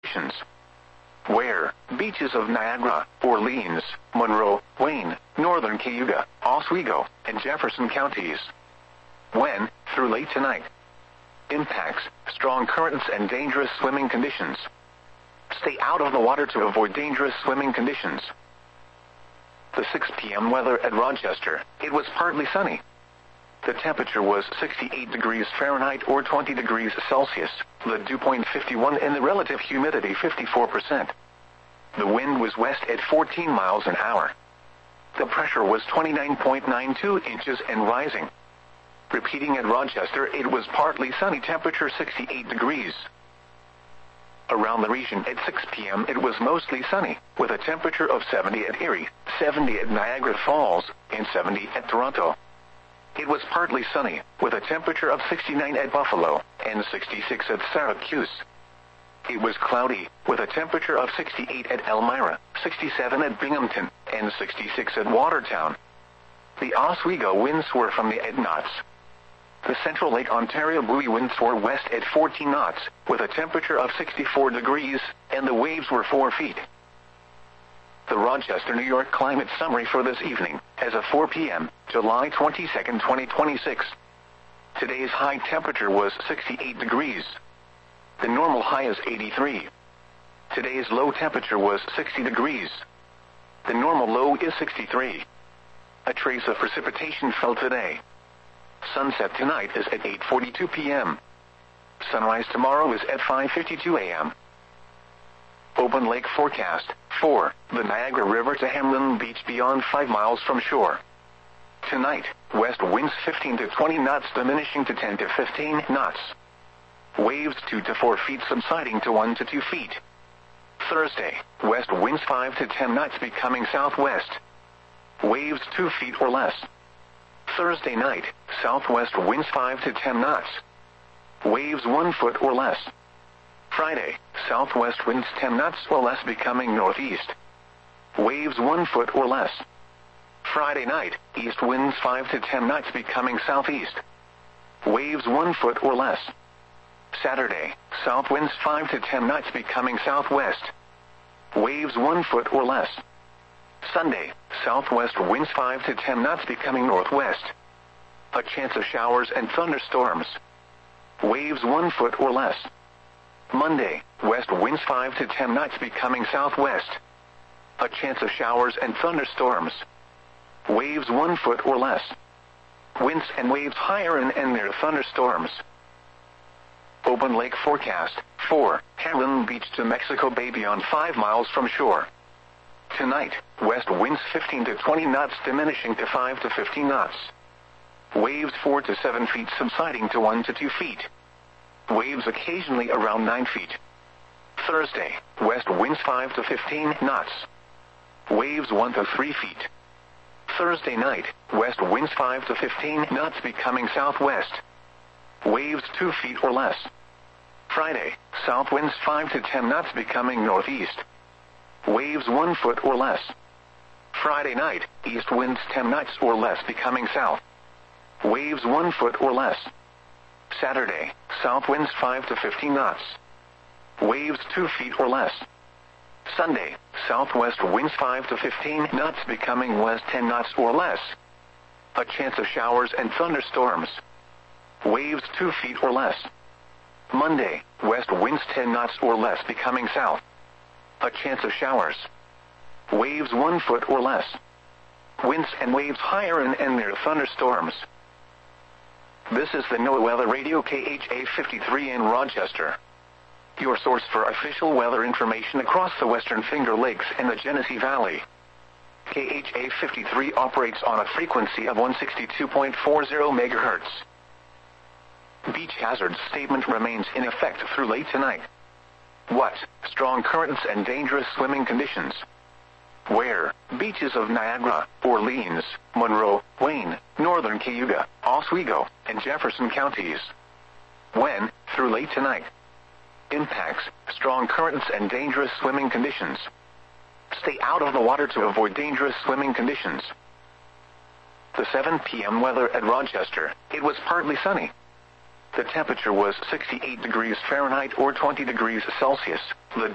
conditions. Where? Beaches of Niagara, Orleans, Monroe, Wayne, northern Cayuga, Oswego, and Jefferson counties. When? Through late tonight. Impacts: strong currents and dangerous swimming conditions. Stay out of the water to avoid dangerous swimming conditions. The 6 p.m. weather at Rochester. It was partly sunny. The temperature was 68 degrees Fahrenheit or 20 degrees Celsius, the dew point 51 and the relative humidity 54%. The wind was west at 14 miles an hour. The pressure was 29.92 inches and rising. Repeating at Rochester, it was partly sunny, temperature 68 degrees. Around the region at 6 p.m. it was mostly sunny, with a temperature of 70 at Erie, 70 at Niagara Falls, and 70 at Toronto. It was partly sunny, with a temperature of 69 at Buffalo, and 66 at Syracuse. It was cloudy, with a temperature of 68 at Elmira, 67 at Binghamton, and 66 at Watertown. The Oswego winds were from the 8 knots. The Central Lake Ontario buoy winds were west at 14 knots, with a temperature of 64 degrees, and the waves were 4 feet. The Rochester, New York climate summary for this evening, as of 4 p.m., July 22, 2026. Today's high temperature was 68 degrees. The normal high is 83. Today's low temperature was 60 degrees. The normal low is 63. A trace of precipitation fell today. Sunset tonight is at 8:42 p.m. Sunrise tomorrow is at 5:52 a.m. Open lake forecast. 4. The Niagara River to Hamlin Beach beyond 5 miles from shore. Tonight, west winds 15 to 20 knots diminishing to 10 to 15 knots. Waves 2 to 4 feet subsiding to 1 to 2 feet. Thursday, west winds 5 to 10 knots becoming southwest. Waves 2 feet or less. Thursday night, southwest winds 5 to 10 knots. Waves 1 foot or less. Friday, southwest winds 10 knots or less becoming northeast. Waves 1 foot or less. Friday night, east winds 5 to 10 knots becoming southeast. Waves 1 foot or less. Saturday, south winds 5 to 10 knots becoming southwest. Waves 1 foot or less. Sunday, southwest winds 5 to 10 knots becoming northwest. A chance of showers and thunderstorms. Waves 1 foot or less. Monday, west winds 5 to 10 knots becoming southwest. A chance of showers and thunderstorms. Waves 1 foot or less. Winds and waves higher and near thunderstorms. Open lake forecast. 4. Hamlin Beach to Mexico Bay beyond 5 miles from shore. Tonight, west winds 15 to 20 knots diminishing to 5 to 15 knots. Waves 4 to 7 feet subsiding to 1 to 2 feet. Waves occasionally around 9 feet. Thursday, west winds 5 to 15 knots. Waves 1 to 3 feet. Thursday night, west winds 5 to 15 knots becoming southwest. Waves 2 feet or less. Friday, south winds 5 to 10 knots becoming northeast. Waves 1 foot or less. Friday night, east winds 10 knots or less becoming south. Waves 1 foot or less. Saturday, south winds 5 to 15 knots. Waves 2 feet or less. Sunday, southwest winds 5 to 15 knots becoming west 10 knots or less. A chance of showers and thunderstorms. Waves 2 feet or less. Monday, west winds 10 knots or less becoming south. A chance of showers. Waves 1 foot or less. Winds and waves higher and near thunderstorms. This is the NOAA Weather Radio KHA 53 in Rochester. Your source for official weather information across the Western Finger Lakes and the Genesee Valley. KHA 53 operates on a frequency of 162.40 MHz. Beach hazard statement remains in effect through late tonight. What? Strong currents and dangerous swimming conditions. Where? Beaches of Niagara, Orleans, Monroe, Wayne, northern Cayuga, Oswego, and Jefferson counties. When? Through late tonight. Impacts: strong currents and dangerous swimming conditions. Stay out of the water to avoid dangerous swimming conditions. The 7 p.m. weather at Rochester. It was partly sunny. The temperature was 68 degrees Fahrenheit or 20 degrees Celsius. The